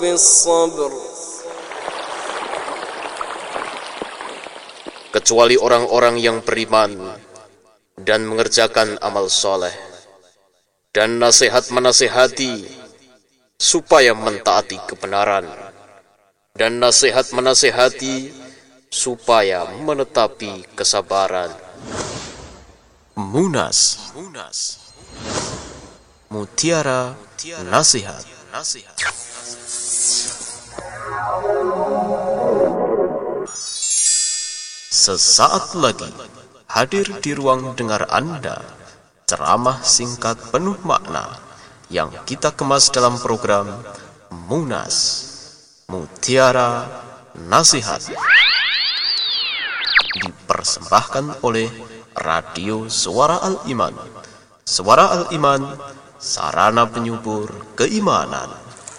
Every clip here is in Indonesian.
بالصبر. Kecuali orang-orang yang beriman dan mengerjakan amal soleh, dan nasihat menasihati supaya mentaati kebenaran, dan nasihat menasihati supaya menetapi kesabaran. Munas, mutiara nasihat. Sesaat lagi hadir di ruang dengar Anda ceramah singkat penuh makna yang kita kemas dalam program Munas, Mutiara Nasihat, dipersembahkan oleh Radio Suara Al-Iman. Suara Al-Iman, sarana penyubur keimanan.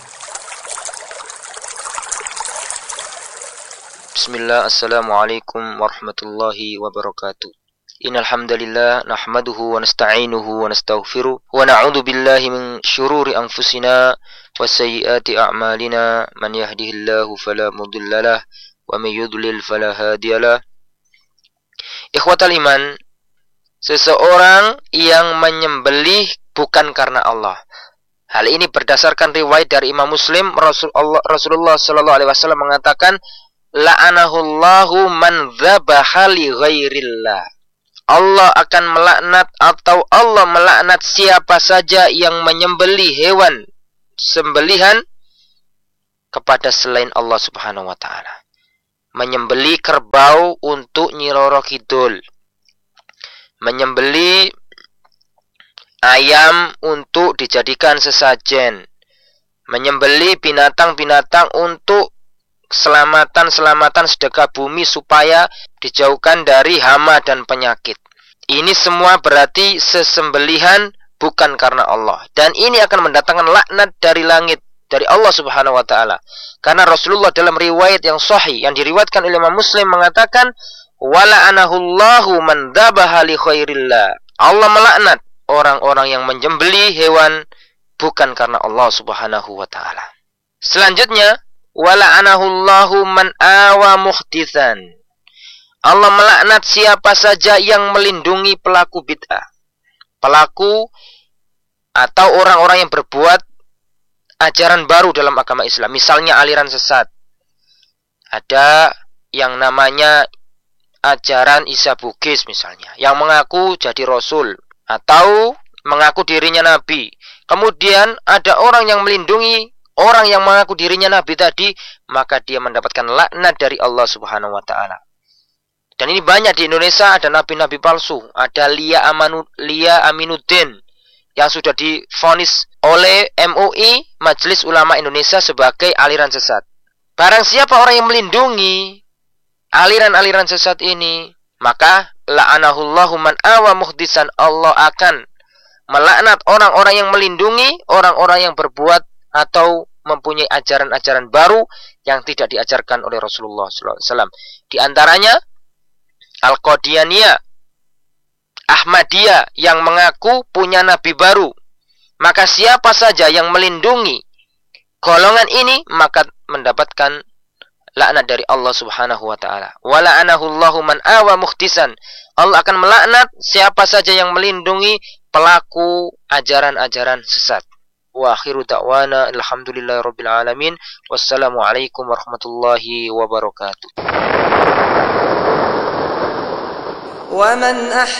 Bismillah, assalamualaikum warahmatullahi wabarakatuh. Innal hamdalillah nahmaduhu wa nasta'inuhu wa nastaghfiruh wa na'udzu billahi min syururi anfusina wa sayyiati a'malina. Man yahdihillahu fala mudhillalah wa may yudlil fala hadiyalah. Ikhwatal iman, seseorang yang menyembelih bukan karena Allah. Hal ini berdasarkan riwayat dari Imam Muslim. Rasulullah sallallahu alaihi wasallam mengatakan, la'anahullahu man dzabaha li ghairillah. Allah akan melaknat atau Allah melaknat siapa saja yang menyembelih hewan sembelihan kepada selain Allah Subhanahu wa taala. Menyembelih kerbau untuk Nyi Roro Kidul. Menyembelih ayam untuk dijadikan sesajen. Menyembelih binatang-binatang untuk selamatan sedekah bumi supaya dijauhkan dari hama dan penyakit. Ini semua berarti sesembelihan bukan karena Allah, dan ini akan mendatangkan laknat dari langit dari Allah Subhanahu wa taala. Karena Rasulullah dalam riwayat yang sahih yang diriwayatkan oleh Imam Muslim mengatakan, wala'anahullahu man dzabaha li khairillah. Allah melaknat orang-orang yang menyembelih hewan bukan karena Allah Subhanahu wa taala. Selanjutnya, wala'anahullahu man awa muhditsan. Allah melaknat siapa saja yang melindungi pelaku bid'ah. Pelaku atau orang-orang yang berbuat ajaran baru dalam agama Islam. Misalnya aliran sesat. Ada yang namanya ajaran Isa Bugis misalnya, yang mengaku jadi Rasul atau mengaku dirinya Nabi. Kemudian ada orang yang melindungi orang yang mengaku dirinya Nabi tadi, maka dia mendapatkan laknat dari Allah Subhanahu wa taala. Dan ini banyak di Indonesia, ada nabi-nabi palsu. Ada Lia Aminuddin yang sudah divonis oleh MUI, Majelis Ulama Indonesia, sebagai aliran sesat. Barang siapa orang yang melindungi aliran-aliran sesat ini, maka la'anahullahu man awa muhdisan. Allah akan melaknat orang-orang yang melindungi orang-orang yang berbuat atau mempunyai ajaran-ajaran baru yang tidak diajarkan oleh Rasulullah SAW. Di antaranya Al-Qadianiyah, Ahmadiyah yang mengaku punya nabi baru. Maka siapa saja yang melindungi golongan ini maka mendapatkan laknat dari Allah Subhanahu wa taala. Wala'anahullahu man awa muhdisan. Allah akan melaknat siapa saja yang melindungi pelaku ajaran-ajaran sesat. Wa akhiru da'wana alhamdulillahirabbil alamin. Wassalamualaikum warahmatullahi wabarakatuh.